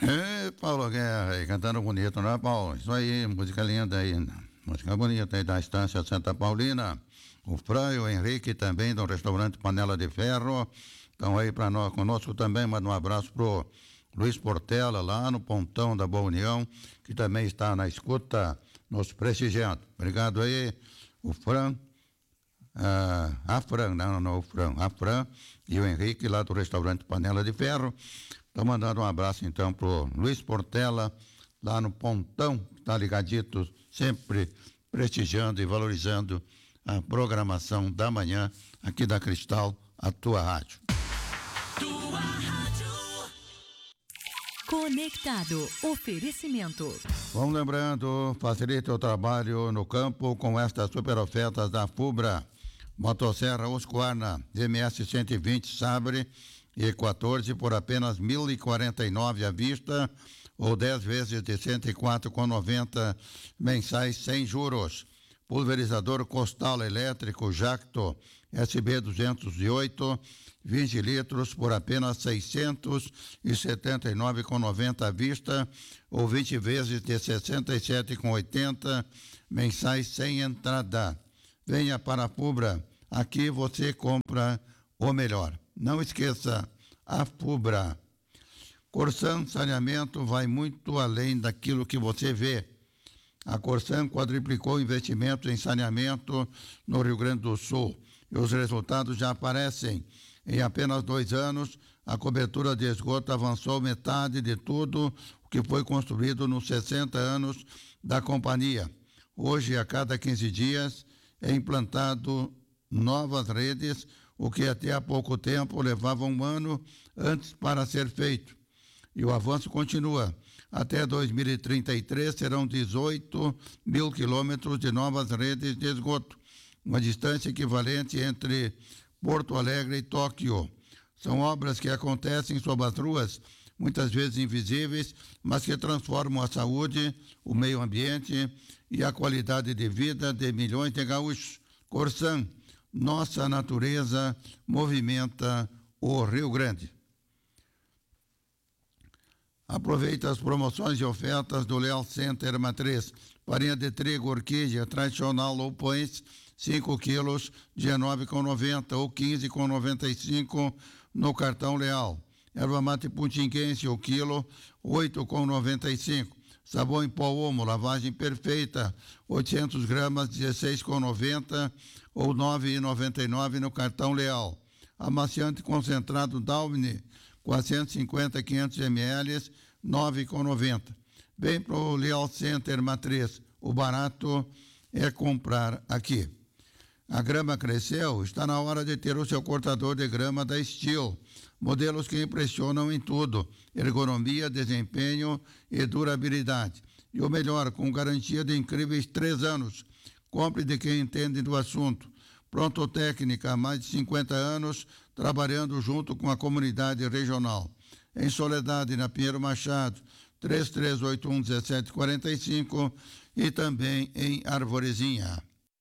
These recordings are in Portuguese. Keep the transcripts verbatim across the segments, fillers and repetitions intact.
Ei, Paulo Guerra aí, cantando bonito, né, Paulo? Isso aí, música linda aí, música bonita aí da Estância Santa Paulina. O Fran e o Henrique também do restaurante Panela de Ferro estão aí para nós, conosco também. Manda um abraço pro Luiz Portela lá no Pontão da Boa União, que também está na escuta, nos prestigiando. Obrigado aí, o Fran. Ah, a Fran, não, não, o Fran, a Fran e o Henrique lá do restaurante Panela de Ferro. Estou mandando um abraço então pro Luiz Portela lá no Pontão, que tá ligadito, sempre prestigiando e valorizando a programação da manhã aqui da Cristal, a tua rádio. Tua rádio. Conectado. Oferecimento. Vamos lembrando, facilite o trabalho no campo com estas super ofertas da Fubra. Motosserra Husqvarna M S cento e vinte Sabre e quatorze por apenas mil e quarenta e nove à vista ou dez vezes de cento e quatro com noventa mensais sem juros. Pulverizador Costal elétrico Jacto S B duzentos e oito, vinte litros por apenas seiscentos e setenta e nove com noventa à vista ou vinte vezes de sessenta e sete com oitenta mensais sem entrada. Venha para a Fubra, aqui você compra o melhor. Não esqueça, a Fubra. Corsan Saneamento vai muito além daquilo que você vê. A Corsan quadriplicou investimentos em saneamento no Rio Grande do Sul e os resultados já aparecem. Em apenas dois anos, a cobertura de esgoto avançou metade de tudo o que foi construído nos sessenta anos da companhia. Hoje, a cada quinze dias, é implantado novas redes, o que até há pouco tempo levava um ano antes para ser feito. E o avanço continua. Até dois mil e trinta e três serão dezoito mil quilômetros de novas redes de esgoto, uma distância equivalente entre Porto Alegre e Tóquio. São obras que acontecem sob as ruas, muitas vezes invisíveis, mas que transformam a saúde, o meio ambiente e a qualidade de vida de milhões de gaúchos. Corsan, nossa natureza movimenta o Rio Grande. Aproveita as promoções e ofertas do Leal Center Matriz. Farinha de trigo orquídea tradicional ou pães, cinco quilos, dezenove com noventa ou quinze com noventa e cinco no cartão Leal. Erva mate putinguense, o quilo, oito com noventa e cinco. Sabão em pó Omo, lavagem perfeita, oitocentos gramas, dezesseis com noventa ou nove com noventa e nove no cartão Leal. Amaciante concentrado Downy, quatrocentos e cinquenta, quinhentos mililitros, nove com noventa. Vem para o Leal Center Matriz, o barato é comprar aqui. A grama cresceu, está na hora de ter o seu cortador de grama da Steel. Modelos que impressionam em tudo, ergonomia, desempenho e durabilidade. E o melhor, com garantia de incríveis três anos. Compre de quem entende do assunto. Pronto Técnica, há mais de cinquenta anos, trabalhando junto com a comunidade regional. Em Soledade, na Pinheiro Machado, três três oito um, um sete quatro cinco e também em Arvorezinha.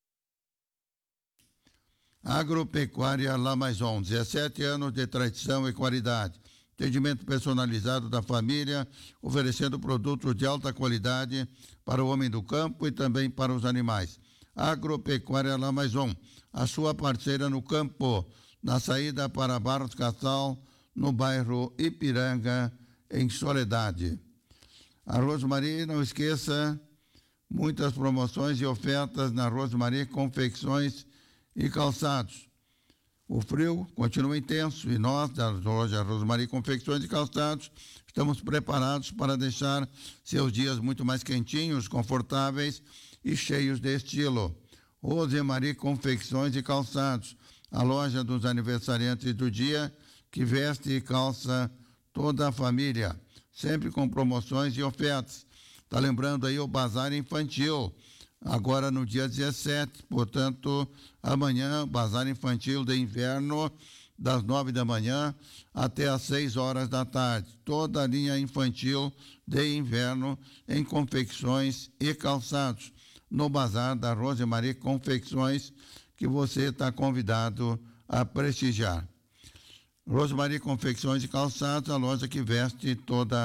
Agropecuária La Maison, dezessete anos de tradição e qualidade. Atendimento personalizado da família, oferecendo produtos de alta qualidade para o homem do campo e também para os animais. Agropecuária La Maison, a sua parceira no campo, na saída para Barros Casal, no bairro Ipiranga, em Soledade. A Rosemarie, não esqueça, muitas promoções e ofertas na Rosemarie Confecções e Calçados. O frio continua intenso e nós, da loja Rosemarie Confecções e Calçados, estamos preparados para deixar seus dias muito mais quentinhos, confortáveis e cheios de estilo. Rosemarie Confecções e Calçados, a loja dos aniversariantes do dia, que veste e calça toda a família, sempre com promoções e ofertas. Tá lembrando aí o Bazar Infantil, agora no dia dezessete, portanto, amanhã, Bazar Infantil de Inverno, das nove da manhã até às seis horas da tarde. Toda a linha infantil de inverno em confecções e calçados, no Bazar da Rosemarie Confecções, que você está convidado a prestigiar. Rosemarie Confecções e Calçados, a loja que veste toda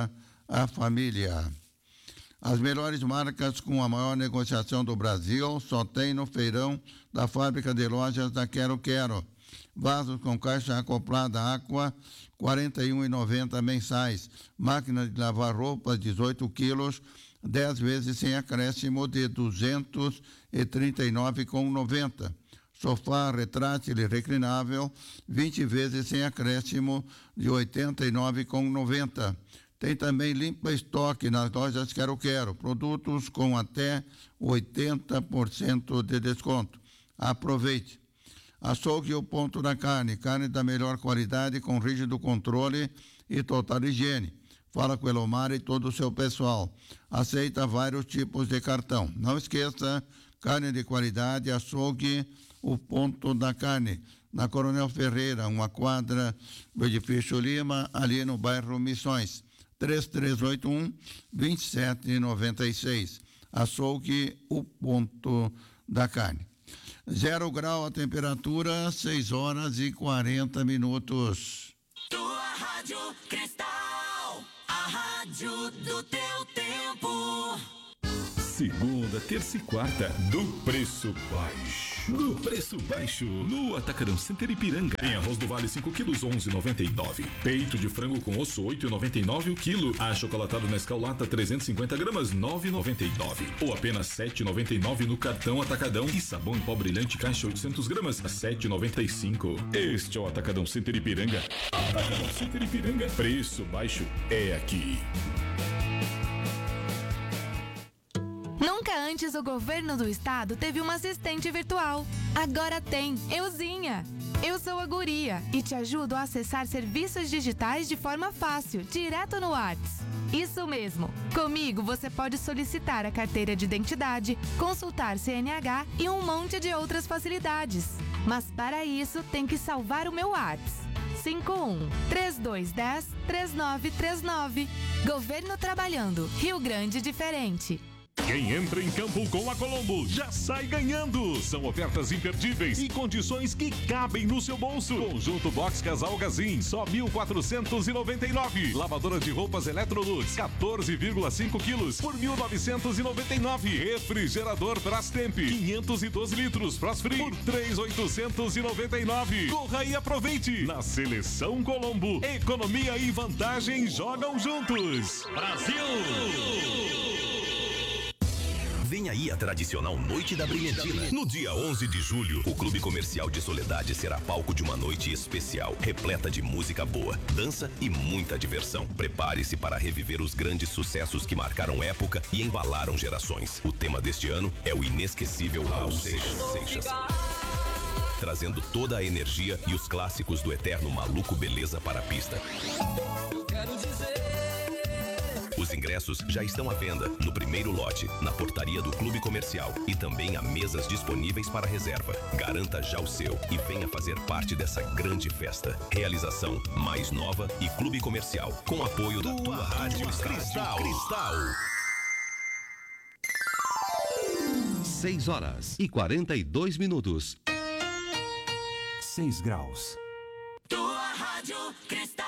a família. As melhores marcas com a maior negociação do Brasil só tem no feirão da fábrica de lojas da Quero Quero. Vasos com caixa acoplada Aqua, quarenta e um reais e noventa centavos mensais. Máquina de lavar roupas, dezoito quilos, dez vezes sem acréscimo de duzentos e trinta e nove reais e noventa centavos. Sofá retrátil e reclinável, vinte vezes sem acréscimo de oitenta e nove reais e noventa centavos. Tem também limpa estoque nas lojas Quero Quero, produtos com até oitenta por cento de desconto. Aproveite. Açougue o ponto da carne, carne da melhor qualidade com rígido controle e total higiene. Fala com o Elomar e todo o seu pessoal. Aceita vários tipos de cartão. Não esqueça, carne de qualidade, açougue o ponto da carne. Na Coronel Ferreira, uma quadra do edifício Lima, ali no bairro Missões. três três oito um, dois sete nove seis. Açougue o ponto da carne. Zero grau a temperatura, seis horas e quarenta minutos. Tua Rádio Cristal, a rádio do teu tempo. Segunda, terça e quarta, do preço baixo. Do preço baixo, no Atacadão Center Ipiranga. Em arroz do Vale cinco quilos, onze reais e noventa e nove centavos. Peito de frango com osso, oito reais e noventa e nove centavos o quilo. Achocolatado Nescau Lata, trezentos e cinquenta gramas, nove reais e noventa e nove centavos. Ou apenas sete reais e noventa e nove centavos no cartão Atacadão. E sabão em pó brilhante caixa oitocentas gramas, a sete reais e noventa e cinco centavos. Este é o Atacadão Center Ipiranga. Atacadão Center Ipiranga. Preço baixo é aqui. Nunca antes o governo do estado teve uma assistente virtual. Agora tem, Euzinha. Eu sou a Guria e te ajudo a acessar serviços digitais de forma fácil, direto no WhatsApp. Isso mesmo. Comigo você pode solicitar a carteira de identidade, consultar C N H e um monte de outras facilidades. Mas para isso tem que salvar o meu WhatsApp. cinco um, três dois um zero, três nove três nove. Governo trabalhando. Rio Grande diferente. Quem entra em campo com a Colombo já sai ganhando. São ofertas imperdíveis e condições que cabem no seu bolso. Conjunto Box Casal Gazin, só mil quatrocentos e noventa e nove. Lavadora de roupas Electrolux, quatorze vírgula cinco quilos por mil novecentos e noventa e nove. Refrigerador Brastemp, quinhentos e doze litros Frost Free por três mil oitocentos e noventa e nove. Corra e aproveite. Na Seleção Colombo, economia e vantagem jogam juntos. Brasil! Vem aí a tradicional Noite da Brilhantina. No dia onze de julho, o Clube Comercial de Soledade será palco de uma noite especial, repleta de música boa, dança e muita diversão. Prepare-se para reviver os grandes sucessos que marcaram época e embalaram gerações. O tema deste ano é o inesquecível Raul Seixas. Trazendo toda a energia e os clássicos do eterno Maluco Beleza para a pista. Eu quero dizer... Os ingressos já estão à venda no primeiro lote, na portaria do Clube Comercial e também há mesas disponíveis para reserva. Garanta já o seu e venha fazer parte dessa grande festa. Realização Mais Nova e Clube Comercial, com apoio da tua Rádio Cristal. Cristal. seis horas e quarenta e dois minutos. seis graus. Tua Rádio Cristal.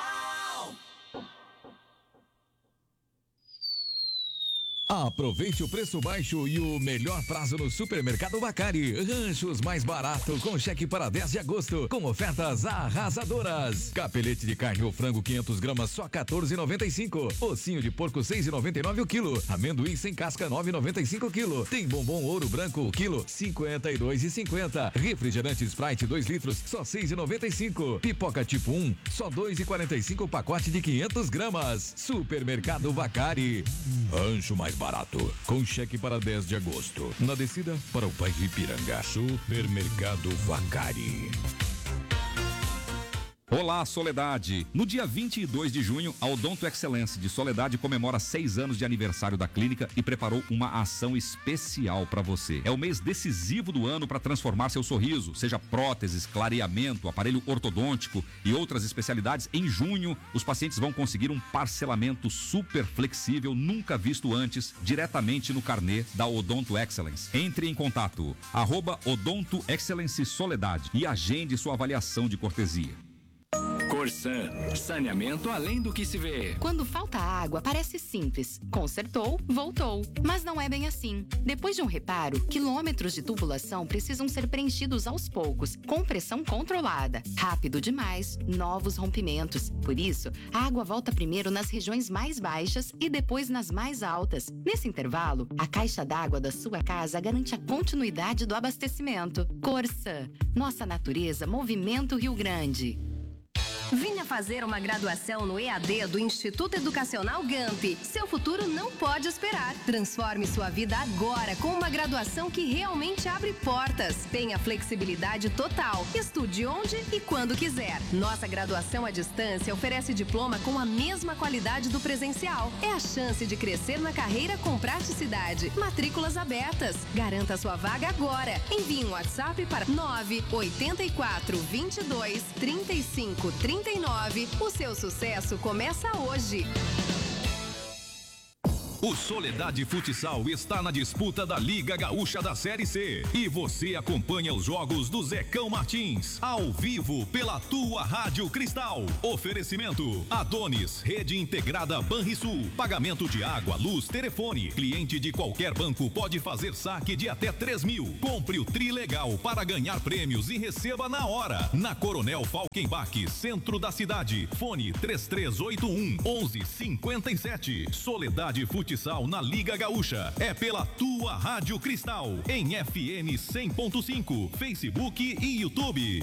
Aproveite o preço baixo e o melhor prazo no Supermercado Bacari. Ranchos mais barato com cheque para dez de agosto, com ofertas arrasadoras. Capelete de carne ou frango quinhentas gramas só quatorze reais e noventa e cinco. Ossinho de porco seis reais e noventa e nove o quilo. Amendoim sem casca nove reais e noventa e cinco o quilo. Tem bombom ouro branco o quilo cinquenta e dois reais e cinquenta. Refrigerante Sprite dois litros só seis reais e noventa e cinco. Pipoca tipo um só dois reais e quarenta e cinco o pacote de quinhentas gramas. Supermercado Bacari. Rancho mais barato, com cheque para dez de agosto. Na descida para o bairro Ipiranga. Supermercado Bacari. Olá, Soledade! No dia vinte e dois de junho, a Odonto Excellence de Soledade comemora seis anos de aniversário da clínica e preparou uma ação especial para você. É o mês decisivo do ano para transformar seu sorriso, seja próteses, clareamento, aparelho ortodôntico e outras especialidades. Em junho, os pacientes vão conseguir um parcelamento super flexível, nunca visto antes, diretamente no carnê da Odonto Excellence. Entre em contato, arroba Odonto Excellence Soledade e agende sua avaliação de cortesia. Corsan, saneamento além do que se vê. Quando falta água, parece simples. Consertou, voltou. Mas não é bem assim. Depois de um reparo, quilômetros de tubulação precisam ser preenchidos aos poucos, com pressão controlada. Rápido demais, novos rompimentos. Por isso, a água volta primeiro nas regiões mais baixas e depois nas mais altas. Nesse intervalo, a caixa d'água da sua casa garante a continuidade do abastecimento. Corsan, nossa natureza, Movimento Rio Grande. Venha fazer uma graduação no E A D do Instituto Educacional Gamp. Seu futuro não pode esperar. Transforme sua vida agora com uma graduação que realmente abre portas. Tenha flexibilidade total. Estude onde e quando quiser. Nossa graduação à distância oferece diploma com a mesma qualidade do presencial. É a chance de crescer na carreira com praticidade. Matrículas abertas. Garanta sua vaga agora. Envie um WhatsApp para nove oito quatro, dois dois, três cinco, três nove. O seu sucesso começa hoje. O Soledade Futsal está na disputa da Liga Gaúcha da Série C. E você acompanha os jogos do Zecão Martins, ao vivo pela tua Rádio Cristal. Oferecimento: Adonis, Rede Integrada Banrisul. Pagamento de água, luz, telefone. Cliente de qualquer banco pode fazer saque de até três mil. Compre o Trilegal para ganhar prêmios e receba na hora. Na Coronel Falkenbach, centro da cidade. Fone três três oito um, um um cinco sete. Soledade Futsal na Liga Gaúcha. É pela tua Rádio Cristal, em F M cem ponto cinco, Facebook e YouTube.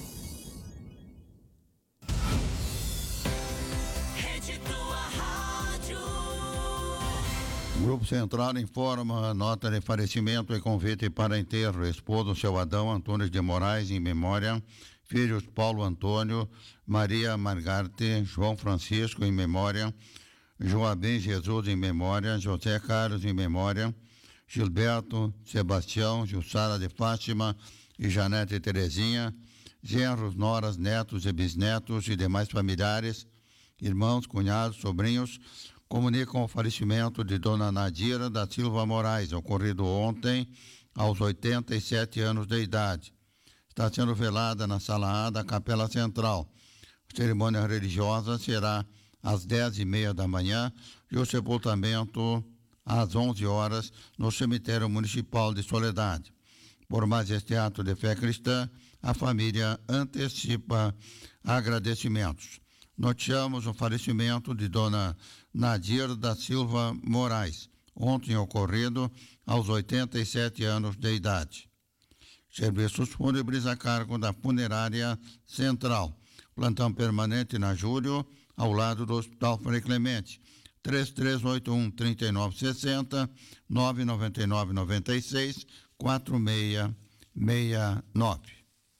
Rede Tua Rádio. Grupo Central informa nota de falecimento e convite para enterro. Esposo seu Adão Antônio de Moraes, em memória. Filhos Paulo Antônio, Maria Margarte, João Francisco, em memória. Joabim Jesus, em memória. José Carlos, em memória. Gilberto, Sebastião, Jussara de Fátima e Janete Terezinha. Genros, noras, netos e bisnetos e demais familiares, irmãos, cunhados, sobrinhos, comunicam o falecimento de Dona Nadira da Silva Moraes, ocorrido ontem, aos oitenta e sete anos de idade. Está sendo velada na Sala A da Capela Central. A cerimônia religiosa será às dez e meia da manhã e o sepultamento às onze horas no cemitério municipal de Soledade. Por mais este ato de fé cristã, a família antecipa agradecimentos. Noticiamos o falecimento de Dona Nadir da Silva Moraes, ontem ocorrido aos oitenta e sete anos de idade. Serviços fúnebres a cargo da Funerária Central. Plantão permanente na Júlio, ao lado do Hospital Frei Clemente. três três oito um, três nove seis zero, nove nove nove nove seis, quatro seis seis nove.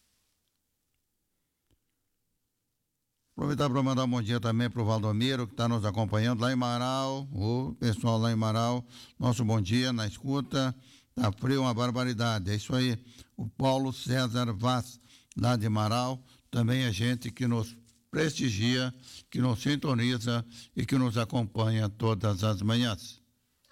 Aproveitar para mandar um bom dia também para o Valdomiro, que está nos acompanhando lá em Marau. O pessoal lá em Marau, nosso bom dia na escuta. Tá frio, uma barbaridade. É isso aí. O Paulo César Vaz, lá de Marau, também é gente que nos prestigia, que nos sintoniza e que nos acompanha todas as manhãs.